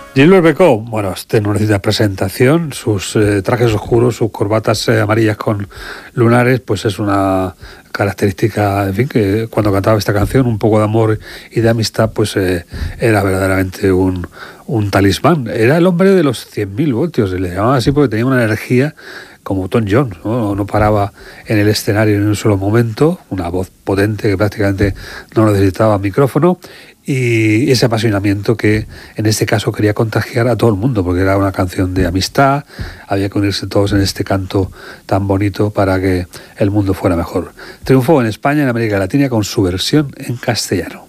Gilbert Bécaud, bueno, este no necesita presentación, sus trajes oscuros, sus corbatas amarillas con lunares, pues es una característica, en fin, que cuando cantaba esta canción, un poco de amor y de amistad, pues era verdaderamente un talismán. Era el hombre de los 100.000 voltios, le llamaban así porque tenía una energía como Elton John, no paraba en el escenario en un solo momento, una voz potente que prácticamente no necesitaba micrófono, y ese apasionamiento que en este caso quería contagiar a todo el mundo, porque era una canción de amistad, había que unirse todos en este canto tan bonito para que el mundo fuera mejor. Triunfó en España y en América Latina con su versión en castellano.